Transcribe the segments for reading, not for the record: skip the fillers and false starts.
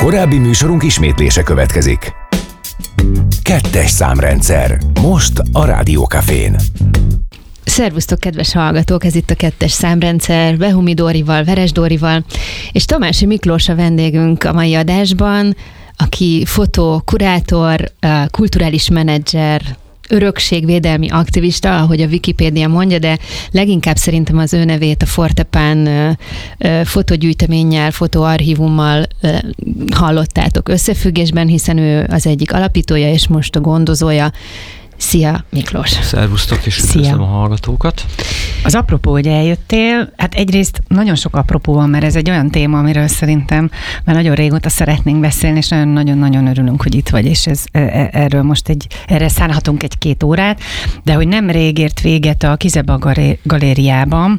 Korábbi műsorunk ismétlése következik. 2. számrendszer. Most a Rádió Cafén. Szervusztok, kedves hallgatók! Ez itt a 2. számrendszer, Behumi Dórival, Veres Dórival, és Tamási Miklós a vendégünk a mai adásban, aki fotókurátor, kulturális menedzser, örökségvédelmi aktivista, ahogy a Wikipédia mondja, de leginkább szerintem az ő nevét a Fortepan fotogyűjteménnyel, fotoarchívummal hallottátok összefüggésben, hiszen ő az egyik alapítója, és most a gondozója. Szia, Miklós! Szervusztok, és üdvözlöm a hallgatókat! Az apropó, hogy eljöttél, hát egyrészt nagyon sok apropó van, mert ez egy olyan téma, amiről szerintem már nagyon régóta szeretnénk beszélni, és nagyon-nagyon örülünk, hogy itt vagy, és erről most erre szánhatunk 1-2 órát, de hogy nem rég ért véget a Kizeba galériában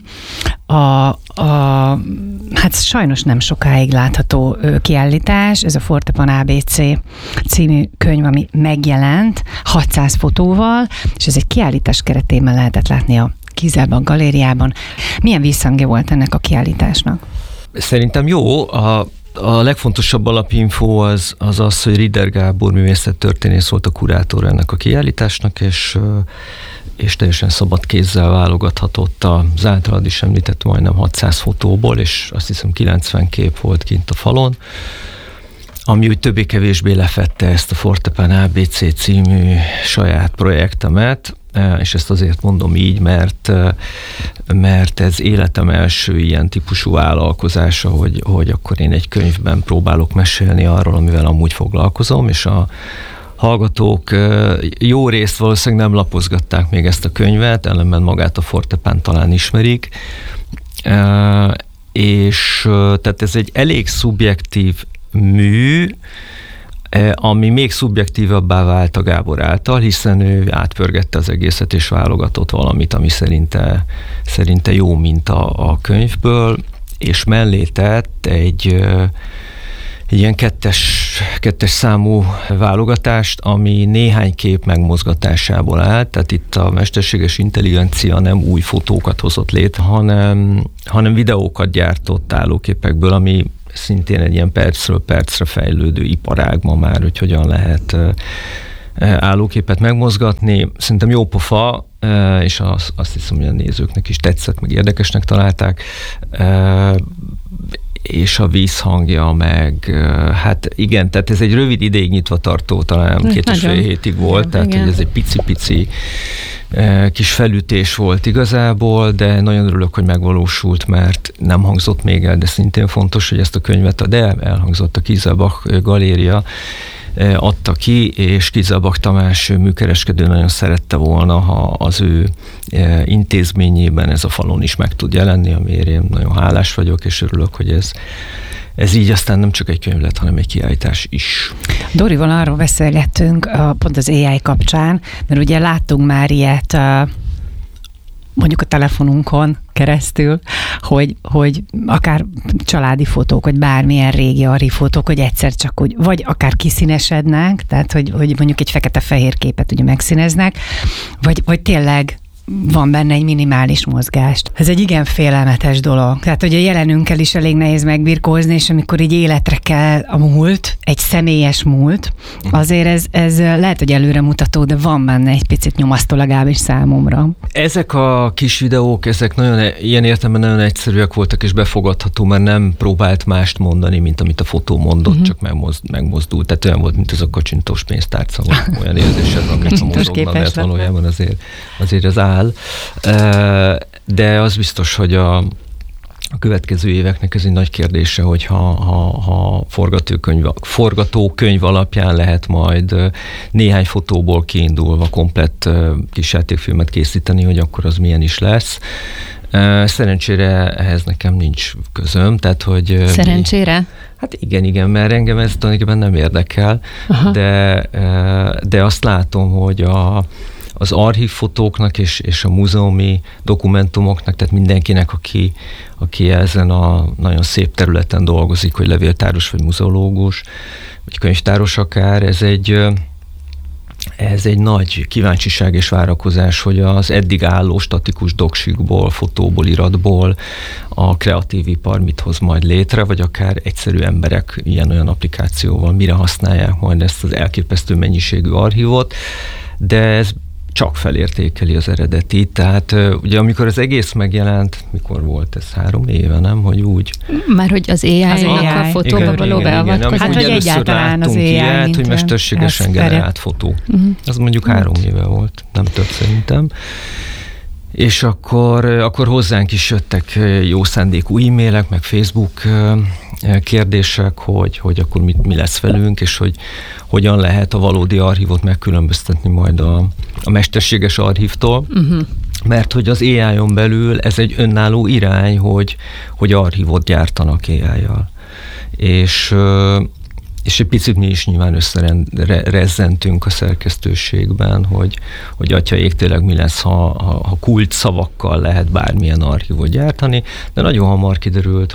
hát sajnos nem sokáig látható kiállítás, ez a Fortepan ABC című könyv, ami megjelent 600 fotóval, és ez egy kiállítás keretében lehetett látni a Kizeba galériában. Milyen visszhangja volt ennek a kiállításnak? Szerintem jó. A legfontosabb alapinfó az, hogy Ritter Gábor művészettörténész volt a kurátor ennek a kiállításnak, és teljesen szabad kézzel válogathatott az általad is említett majdnem 600 fotóból, és azt hiszem 90 kép volt kint a falon, ami úgy többé-kevésbé lefette ezt a Fortepan ABC című saját projektemet, és ezt azért mondom így, mert ez életem első ilyen típusú vállalkozása, hogy akkor én egy könyvben próbálok mesélni arról, amivel amúgy foglalkozom, és a hallgatók jó részt valószínűleg nem lapozgatták még ezt a könyvet, ellenben magát a Fortepan talán ismerik, és tehát ez egy elég szubjektív mű, ami még szubjektívabbá vált a Gábor által, hiszen ő átpörgette az egészet és válogatott valamit, ami szerinte jó minta a könyvből, és mellé tett egy ilyen kettes számú válogatást, ami néhány kép megmozgatásából állt, tehát itt a mesterséges intelligencia nem új fotókat hozott létre, hanem videókat gyártott állóképekből, ami szintén egy ilyen percről percre fejlődő iparág ma már, hogy hogyan lehet állóképet megmozgatni. Szerintem jó pofa, és azt hiszem, hogy a nézőknek is tetszett, meg érdekesnek találták, és a vízhangja meg, hát igen, tehát ez egy rövid ideig nyitva tartó, talán 2,5 hétig volt, tehát hogy ez egy pici kis felütés volt igazából, de nagyon örülök, hogy megvalósult, mert nem hangzott még el, de szintén fontos, hogy ezt a könyvet, de elhangzott, a Kizeba galéria adta ki, és Kizebak Tamás műkereskedő nagyon szerette volna, ha az ő intézményében ez a falon is meg tud jelenni, amiért én nagyon hálás vagyok, és örülök, hogy ez így aztán nem csak egy könyv lett, hanem egy kiállítás is. Dorival arról beszélgettünk pont az AI kapcsán, mert ugye láttunk már ilyet mondjuk a telefonunkon keresztül, hogy akár családi fotók, vagy bármilyen régi archívfotók, hogy egyszer csak úgy, vagy akár kiszínesednek, tehát hogy mondjuk egy fekete-fehér képet ugye megszíneznek, vagy tényleg van benne egy minimális mozgást. Ez egy igen félelmetes dolog. Tehát, hogy a jelenünkkel is elég nehéz megbirkózni, és amikor így életre kell a múlt, egy személyes múlt, azért ez lehet, hogy előremutató, de van benne egy picit nyomasztó legalábbis számomra. Ezek a kis videók, ezek nagyon, ilyen értelemben nagyon egyszerűek voltak, és befogadható, mert nem próbált mást mondani, mint amit a fotó mondott, csak megmozdult. Tehát olyan volt, mint ez a kacsintós pénztárca, olyan érzésed van, mint a mozogna, mert valójában azért az áll. De az biztos, hogy a következő éveknek ez egy nagy kérdése, hogy ha forgatókönyv alapján lehet majd néhány fotóból kiindulva komplett kisjátékfilmet készíteni, hogy akkor az milyen is lesz. Szerencsére ehhez nekem nincs közöm, tehát hogy... Szerencsére? Hát igen, mert engem ez tulajdonképpen nem érdekel, de azt látom, hogy az archívfotóknak és a múzeumi dokumentumoknak, tehát mindenkinek, aki ezen a nagyon szép területen dolgozik, hogy levéltáros, vagy muzeológus, vagy könyvtáros akár, ez ez egy nagy kíváncsiság és várakozás, hogy az eddig álló statikus doksikból, fotóból, iratból a kreatív ipar mit hoz majd létre, vagy akár egyszerű emberek ilyen-olyan applikációval mire használják majd ezt az elképesztő mennyiségű archívot, de ez csak felértékeli az eredetit. Tehát ugye amikor az egész megjelent, mikor volt ez 3 éve, nem? Hogy úgy... Már hogy az AI-nak a fotóba való beavatkozás. Hát, hogy egyáltalán az AI, ilyet, hogy mesterségesen generált fotó. Az mondjuk 3 éve volt, nem több szerintem. És akkor hozzánk is jöttek jó szándékú e-mailek, meg Facebook kérdések, hogy akkor mi lesz velünk, és hogy hogyan lehet a valódi archívot megkülönböztetni majd a mesterséges archívtól. Mert hogy az AI-on belül ez egy önálló irány, hogy archívot gyártanak AI-jal. És egy picit mi is nyilván összerezzentünk a szerkesztőségben, hogy atya ég, tényleg mi lesz, ha kult szavakkal lehet bármilyen archívot gyártani, de nagyon hamar kiderült,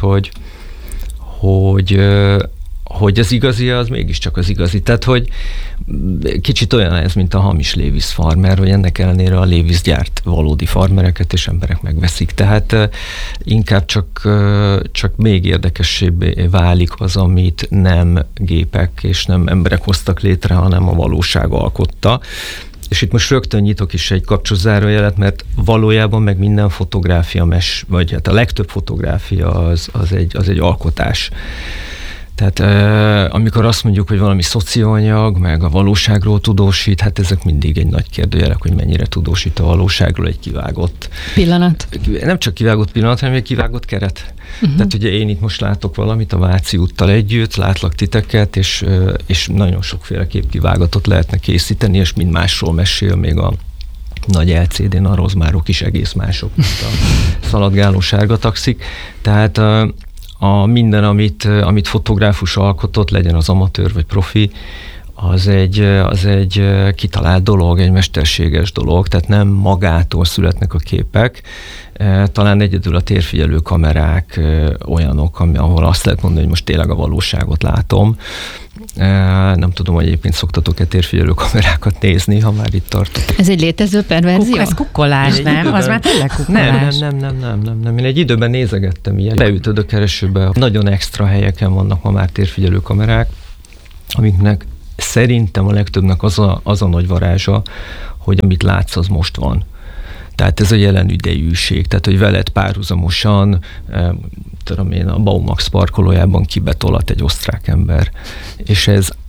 hogy az igazi, az mégiscsak az igazi. Tehát, hogy kicsit olyan ez, mint a hamis Levis farmer, hogy ennek ellenére a Levis gyárt valódi farmereket, és emberek megveszik. Tehát inkább csak még érdekesebbé válik az, amit nem gépek és nem emberek hoztak létre, hanem a valóság alkotta. És itt most rögtön nyitok is egy kapcsolózárójelet, mert valójában meg minden fotográfia vagy hát a legtöbb fotográfia az egy alkotás. Tehát amikor azt mondjuk, hogy valami szocioanyag, meg a valóságról tudósít, hát ezek mindig egy nagy kérdőjelek, hogy mennyire tudósít a valóságról egy kivágott pillanat. Nem csak kivágott pillanat, hanem egy kivágott keret. Tehát ugye én itt most látok valamit a Váci úttal együtt, látlak titeket, és nagyon sokféle képkivágatot lehetne készíteni, és mind másról mesél még a nagy LCD-n, a rozmárok is egész mások, mint a szaladgáló sárga taxik. Tehát a minden, amit fotográfus alkotott, legyen az amatőr vagy profi, az egy kitalált dolog, egy mesterséges dolog, tehát nem magától születnek a képek. Talán egyedül a térfigyelő kamerák olyanok, ahol azt lehet mondani, hogy most tényleg a valóságot látom. Nem tudom, hogy egyébként szoktatok-e térfigyelő kamerákat nézni, ha már itt tartok. Ez egy létező perverzió? Ez kukkolás, nem? Az már tényleg kukkolás. Nem. Én egy időben nézegettem ilyet. Beütöd a keresőbe. Nagyon extra helyeken vannak ma már térfigyelő kamerák, amiknek szerintem a legtöbbnek az a nagy varázsa, hogy amit látsz, az most van. Tehát ez a jelen idejűség, tehát hogy veled párhuzamosan, tudom én, a Baumax parkolójában kibetolat egy osztrák ember. És ez